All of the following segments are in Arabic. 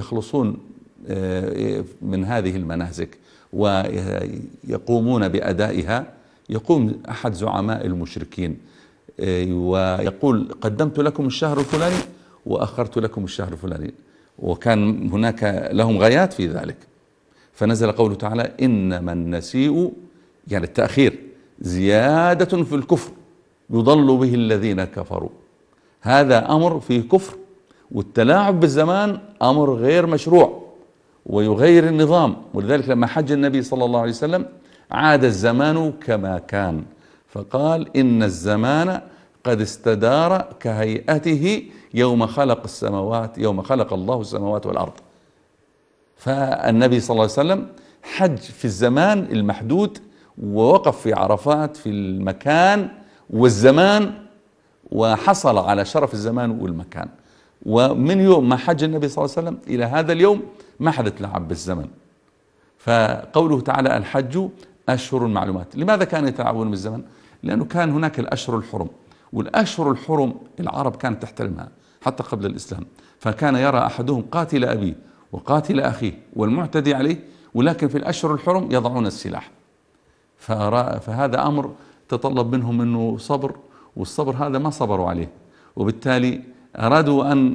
يخلصون من هذه المناسك ويقومون بأدائها، يقوم أحد زعماء المشركين ويقول قدمت لكم الشهر الفلاني وأخرت لكم الشهر الفلاني، وكان هناك لهم غايات في ذلك. فنزل قوله تعالى إنما النسيء، يعني التأخير، زيادة في الكفر يضل به الذين كفروا. هذا أمر فيه كفر، والتلاعب بالزمان أمر غير مشروع ويغير النظام. ولذلك لما حج النبي صلى الله عليه وسلم عاد الزمان كما كان، فقال إن الزمان قد استدار كهيئته يوم خلق السماوات، يوم خلق الله السماوات والأرض. فالنبي صلى الله عليه وسلم حج في الزمان المحدود، ووقف في عرفات في المكان والزمان، وحصل على شرف الزمان والمكان. ومن يوم ما حج النبي صلى الله عليه وسلم إلى هذا اليوم ما حدث لعب بالزمن. فقوله تعالى الحج أشهر معلومات. لماذا كانوا يتلاعبون بالزمن؟ لأنه كان هناك الأشهر الحرم، والأشهر الحرم العرب كانت تحترمها حتى قبل الإسلام. فكان يرى أحدهم قاتل أبيه وقاتل أخيه والمعتدي عليه، ولكن في الأشهر الحرم يضعون السلاح. فهذا أمر تطلب منهم أنه صبر، والصبر هذا ما صبروا عليه، وبالتالي أرادوا أن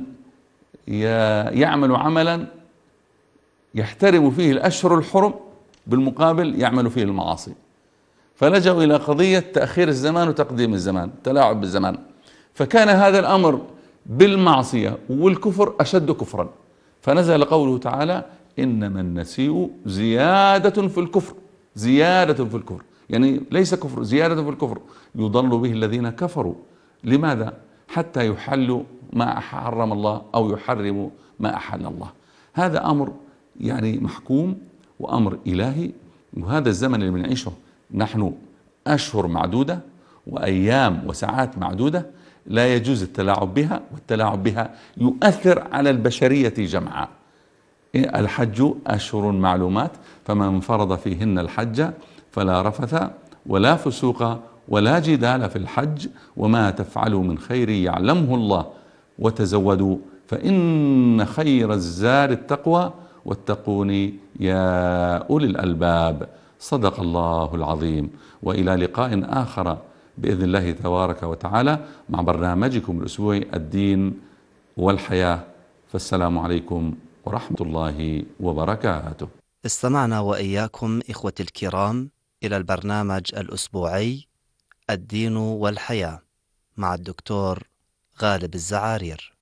يعملوا عملا يحترموا فيه الأشهر الحرم، بالمقابل يعملوا فيه المعاصي. فلجأوا إلى قضية تأخير الزمان وتقديم الزمان، تلاعب بالزمان. فكان هذا الأمر بالمعصية والكفر أشد كفرا، فنزل قوله تعالى إنما النسيء زيادة في الكفر. زيادة في الكفر يعني ليس كفر، زيادة في الكفر يضل به الذين كفروا. لماذا؟ حتى يحلوا ما حرم الله أو يحرموا ما أحل الله. هذا أمر يعني محكوم وأمر إلهي. وهذا الزمن اللي بنعيشه نحن أشهر معدودة وأيام وساعات معدودة، لا يجوز التلاعب بها، والتلاعب بها يؤثر على البشرية جمعاء. الحج أشهر معلومات، فمن فرض فيهن الحج فلا رفث ولا فسوق ولا جدال في الحج وما تفعلوا من خير يعلمه الله وتزودوا فإن خير الزاد التقوى واتقوني يا أولي الألباب. صدق الله العظيم. وإلى لقاء آخر بإذن الله تبارك وتعالى مع برنامجكم الأسبوعي الدين والحياة. فالسلام عليكم ورحمة الله وبركاته. استمعنا وإياكم إخوتي الكرام إلى البرنامج الأسبوعي الدين والحياة مع الدكتور غالب الزعارير.